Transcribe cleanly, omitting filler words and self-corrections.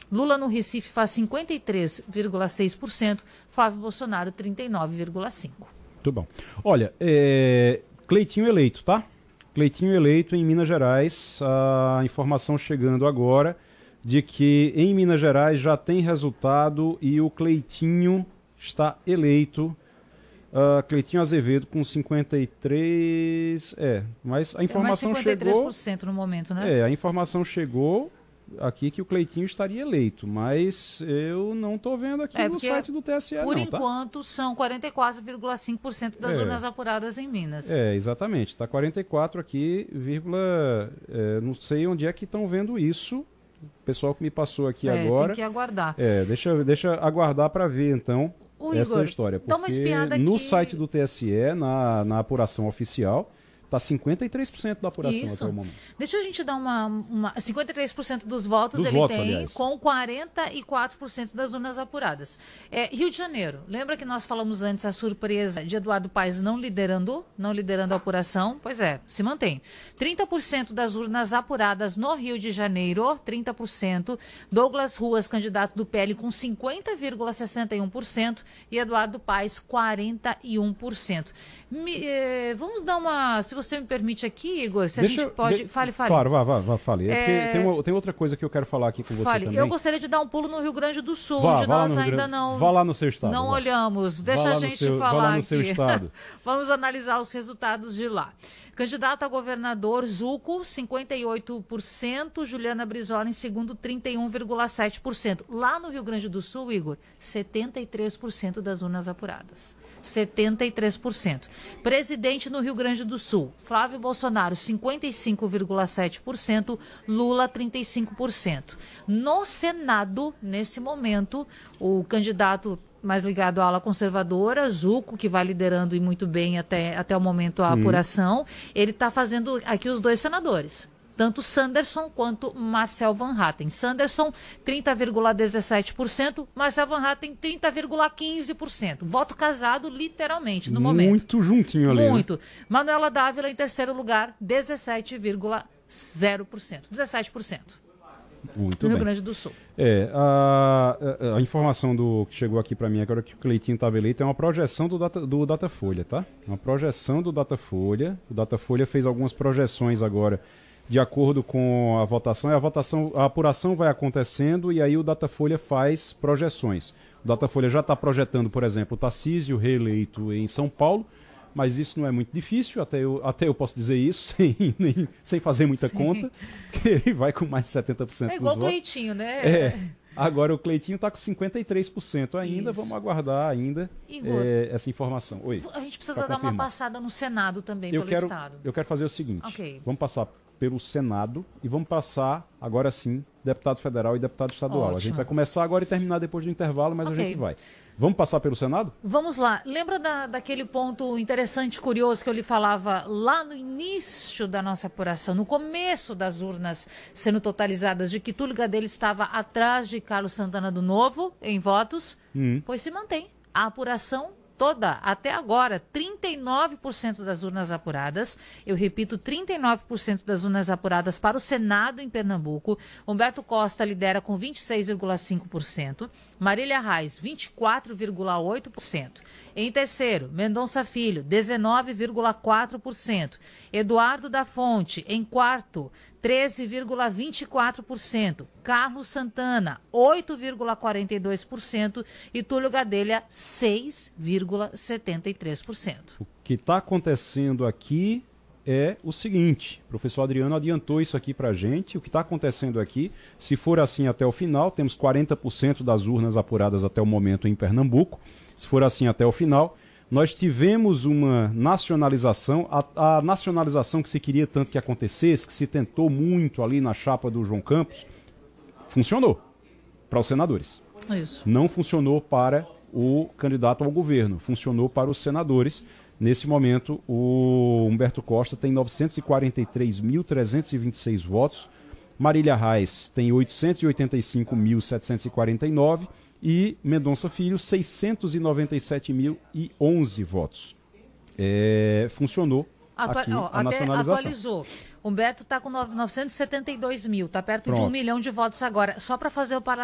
Lula no Recife faz 53,6%, Flávio Bolsonaro 39,5%. Muito bom. Olha, Cleitinho eleito, tá? Cleitinho eleito em Minas Gerais, a informação chegando agora de que em Minas Gerais já tem resultado e o Cleitinho está eleito. Cleitinho Azevedo com 53%, mas a informação chegou... mais 53% no momento, né? A informação chegou aqui que o Cleitinho estaria eleito, mas eu não estou vendo aqui no site do TSE, por enquanto, são 44,5% das urnas apuradas em Minas. Exatamente, está 44 aqui, não sei onde é que estão vendo isso, o pessoal que me passou aqui agora. Tem que aguardar. Deixa aguardar para ver, então, essa história, porque dá uma espiada aqui. No site do TSE, na apuração oficial, está 53% da apuração até o momento. Deixa a gente dar 53% dos votos aliás. Com 44% das urnas apuradas. Rio de Janeiro, lembra que nós falamos antes a surpresa de Eduardo Paes não liderando a apuração? Pois se mantém. 30% das urnas apuradas no Rio de Janeiro, 30%. Douglas Ruas, candidato do PL, com 50,61% e Eduardo Paes, 41%. Vamos dar se você me permite aqui, Igor, se a gente pode... Fale. Claro, fale. Tem outra coisa que eu quero falar aqui com você também. Eu gostaria de dar um pulo no Rio Grande do Sul, onde nós ainda não... Vá lá no seu estado. Não olhamos. Deixa a gente falar vá lá no aqui. Seu estado. Vamos analisar os resultados de lá. Candidato a governador, Zuco, 58%, Juliana Brizola em segundo, 31,7%. Lá no Rio Grande do Sul, Igor, 73% das urnas apuradas. 73%. Presidente no Rio Grande do Sul, Flávio Bolsonaro, 55,7%, Lula, 35%. No Senado, nesse momento, o candidato mais ligado à ala conservadora, Zuco, que vai liderando e muito bem até o momento a apuração, ele está fazendo aqui os dois senadores. Tanto Sanderson quanto Marcel Van Hatten. Sanderson, 30,17%, Marcel Van Hatten, 30,15%. Voto casado, literalmente, no momento. Muito juntinho ali. Muito. Né? Manuela Dávila, em terceiro lugar, 17,0%. 17%. Muito no bem. Rio Grande do Sul. A informação que chegou aqui para mim agora que o Cleitinho estava eleito é uma projeção do Datafolha, tá? Uma projeção do Datafolha. O Datafolha fez algumas projeções agora de acordo com a votação, a apuração vai acontecendo e aí o Datafolha faz projeções. O Datafolha já está projetando, por exemplo, o Tarcísio reeleito em São Paulo, mas isso não é muito difícil, até eu posso dizer isso, sem fazer muita conta, que ele vai com mais de 70% dos votos. É igual o Cleitinho, né? Agora o Cleitinho está com 53% ainda, Isso. Vamos aguardar ainda essa informação. Oi, a gente precisa dar uma passada no Senado também, pelo Estado. Eu quero fazer o seguinte, vamos passar pelo Senado e vamos passar, agora sim, deputado federal e deputado estadual. Ótimo. A gente vai começar agora e terminar depois do intervalo, mas a gente vai. Vamos passar pelo Senado? Vamos lá. Lembra daquele ponto interessante, curioso, que eu lhe falava lá no início da nossa apuração, no começo das urnas sendo totalizadas, de que Túlio Gadelha estava atrás de Carlos Santana do Novo em votos? Pois se mantém. A apuração toda, até agora, 39% das urnas apuradas, eu repito, 39% das urnas apuradas para o Senado em Pernambuco. Humberto Costa lidera com 26,5%, Marília Reis, 24,8%. Em terceiro, Mendonça Filho, 19,4%. Eduardo da Fonte, em quarto, 13,24%. Carlos Santana, 8,42%. E Túlio Gadelha, 6,73%. O que está acontecendo aqui é o seguinte, o professor Adriano adiantou isso aqui para a gente. O que está acontecendo aqui, se for assim até o final, temos 40% das urnas apuradas até o momento em Pernambuco. Se for assim até o final, nós tivemos uma nacionalização, a nacionalização que se queria tanto que acontecesse, que se tentou muito ali na chapa do João Campos, funcionou para os senadores. Isso. Não funcionou para o candidato ao governo, funcionou para os senadores. Nesse momento, o Humberto Costa tem 943.326 votos, Marília Reis tem 885.749 e Mendonça Filho 697.011 votos. Funcionou aqui a nacionalização. Atualizou. Humberto está com 972 mil, está perto de 1 milhão de votos agora. Só para fazer o paralelo